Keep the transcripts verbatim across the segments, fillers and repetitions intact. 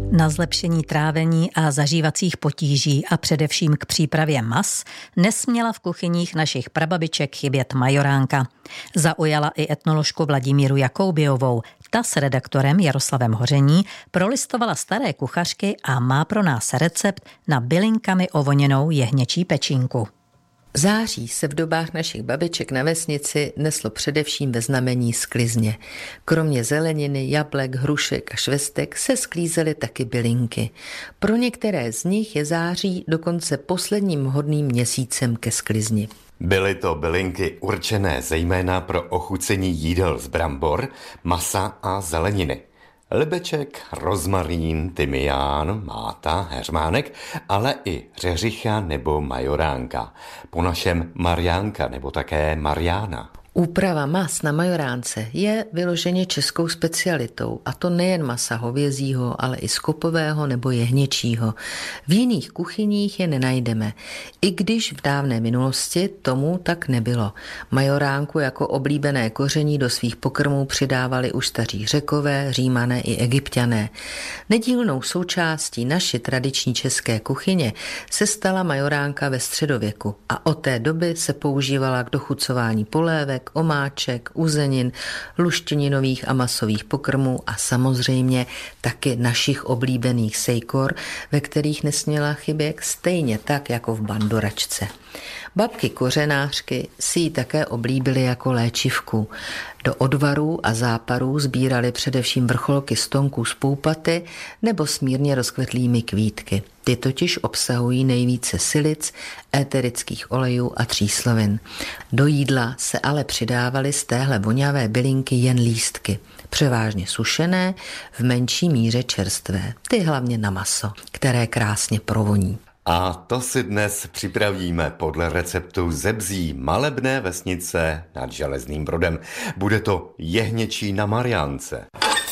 Na zlepšení trávení a zažívacích potíží a především k přípravě mas nesměla v kuchyních našich prababiček chybět majoránka. Zaujala i etnoložku Vladimíru Jakoubiovou. Ta s redaktorem Jaroslavem Hoření prolistovala staré kuchařky a má pro nás recept na bylinkami ovoněnou jehněčí pečínku. Září se v dobách našich babiček na vesnici neslo především ve znamení sklizně. Kromě zeleniny, jablek, hrušek a švestek se sklízely taky bylinky. Pro některé z nich je září dokonce posledním hodným měsícem ke sklizni. Byly to bylinky určené zejména pro ochucení jídel z brambor, masa a zeleniny. Libeček, rozmarín, tymián, máta, heřmánek, ale i řeřicha nebo majoránka. Po našem Mariánka nebo také Mariána. Úprava mas na majoránce je vyloženě českou specialitou, a to nejen masa hovězího, ale i skopového nebo jehněčího. V jiných kuchyních je nenajdeme, i když v dávné minulosti tomu tak nebylo. Majoránku jako oblíbené koření do svých pokrmů přidávali už staří Řekové, Římané i Egypťané. Nedílnou součástí naší tradiční české kuchyně se stala majoránka ve středověku a od té doby se používala k dochucování polévek, omáček, uzenin, luštěninových a masových pokrmů a samozřejmě taky našich oblíbených sejkor, ve kterých nesměla chybět stejně tak jako v bandoračce. Babky kořenářky si ji také oblíbily jako léčivku. Do odvarů a záparů sbírali především vrcholky stonků z poupaty nebo s mírně rozkvetlými kvítky. Ty totiž obsahují nejvíce silic, éterických olejů a tříslovin. Do jídla se ale přidávaly z téhle voňavé bylinky jen lístky, převážně sušené, v menší míře čerstvé, ty hlavně na maso, které krásně provoní. A to si dnes připravíme podle receptu ze Bzí malebné vesnice nad Železným Brodem. Bude to jehněčí na Mariánce.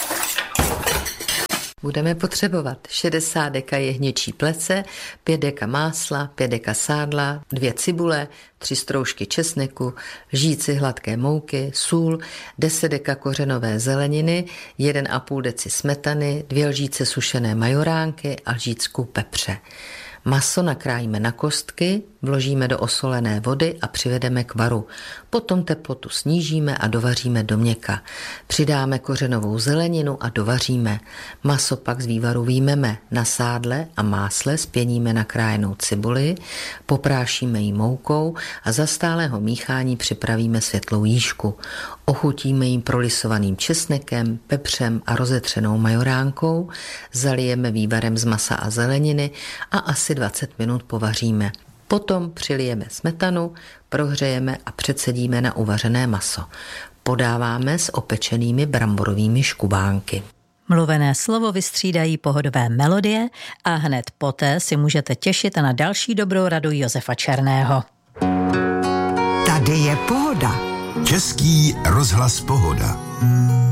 Budeme potřebovat šedesát deka jehněčí plece, pět deka másla, pět deka sádla, dvě cibule, tři stroužky česneku, lžíci hladké mouky, sůl, deset deka kořenové zeleniny, jeden a půl deci smetany, dvě lžíce sušené majoránky a lžícku pepře. Maso nakrájíme na kostky, vložíme do osolené vody a přivedeme k varu. Potom teplotu snížíme a dovaříme do měka. Přidáme kořenovou zeleninu a dovaříme. Maso pak z vývaru vyjmeme. Na sádle a másle zpěníme nakrájenou cibuli, poprášíme ji moukou a za stálého míchání připravíme světlou jížku. Ochutíme jim prolisovaným česnekem, pepřem a rozetřenou majoránkou, zalijeme vývarem z masa a zeleniny a asi dvacet minut povaříme. Potom přilijeme smetanu, prohřejeme a předsedíme na uvařené maso. Podáváme s opečenými bramborovými škubánky. Mluvené slovo vystřídají pohodové melodie a hned poté si můžete těšit na další dobrou radu Josefa Černého. Tady je pohoda. Český rozhlas Pohoda.